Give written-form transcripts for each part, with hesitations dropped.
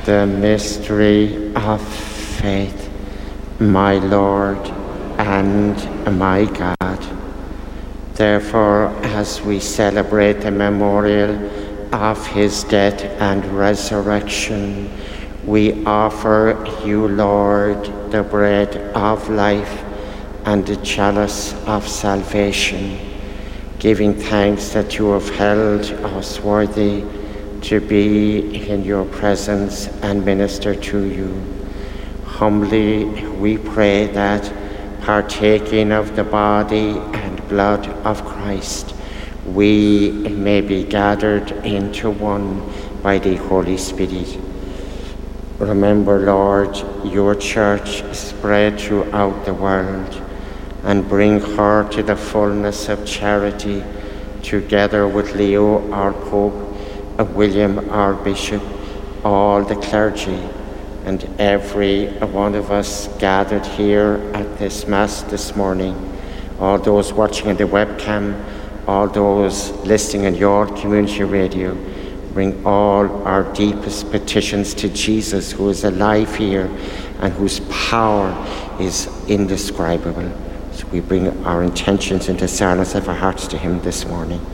The mystery of faith, my Lord and my God. Therefore, as we celebrate the memorial of his death and resurrection, we offer you, Lord, the bread of life and the chalice of salvation, giving thanks that you have held us worthy to be in your presence and minister to you. Humbly we pray that, partaking of the body and blood of Christ, we may be gathered into one by the Holy Spirit. Remember, Lord, your church spread throughout the world, and bring her to the fullness of charity, together with Leo, our Pope, William, our Bishop, all the clergy, and every one of us gathered here at this Mass this morning, all those watching on the webcam, all those listening on your community radio. Bring all our deepest petitions to Jesus, who is alive here and whose power is indescribable. So we bring our intentions into silence of our hearts to him this morning.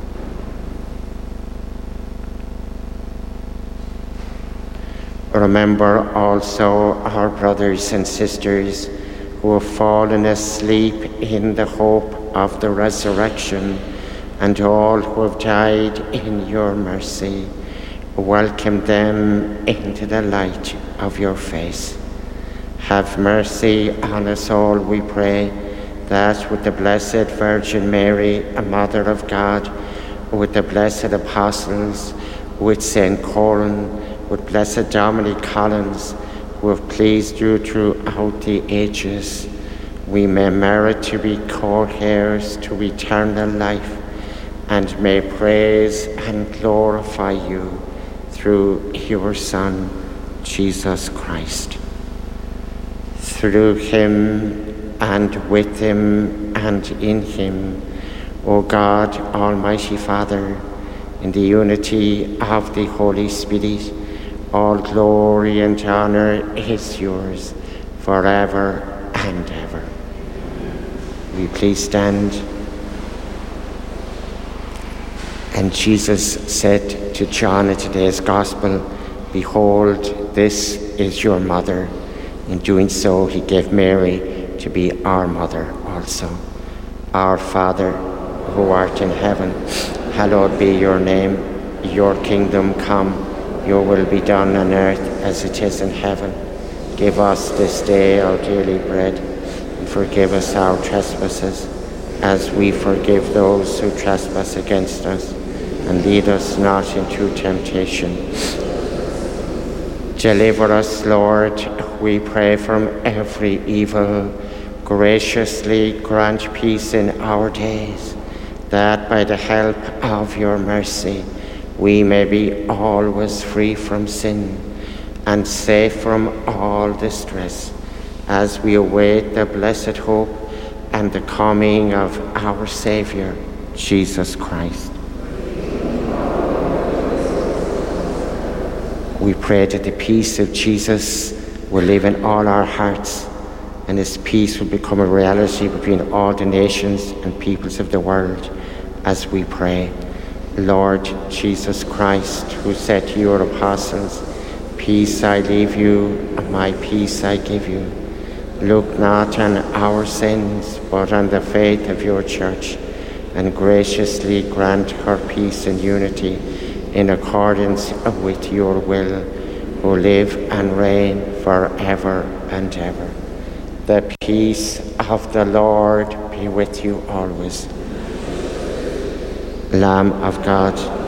Remember also our brothers and sisters who have fallen asleep in the hope of the resurrection, and all who have died in your mercy. Welcome them into the light of your face. Have mercy on us all, we pray, that with the Blessed Virgin Mary, a Mother of God, with the blessed apostles, with St. Coran, with Blessed Dominic Collins, who have pleased you throughout the ages, we may merit to be co-heirs to eternal life, and may praise and glorify you through your Son, Jesus Christ. Through him, and with him, and in him, O God, Almighty Father, in the unity of the Holy Spirit, all glory and honor is yours forever and ever. Will you please stand? And Jesus said to John in today's Gospel, "Behold, this is your mother." In doing so, he gave Mary to be our mother also. Our Father, who art in heaven, hallowed be your name. Your kingdom come. Your will be done on earth as it is in heaven. Give us this day our daily bread, and forgive us our trespasses, as we forgive those who trespass against us. And lead us not into temptation. Deliver us, Lord, we pray, from every evil. Graciously grant peace in our days, that by the help of your mercy we may be always free from sin and safe from all distress, as we await the blessed hope and the coming of our Saviour, Jesus Christ. We pray that the peace of Jesus will live in all our hearts, and his peace will become a reality between all the nations and peoples of the world, as we pray. Lord Jesus Christ, who said to your apostles, "Peace I leave you, my peace I give you," look not on our sins, but on the faith of your church, and graciously grant her peace and unity in accordance with your will, who live and reign forever and ever. The peace of the Lord be with you always. Lamb of God,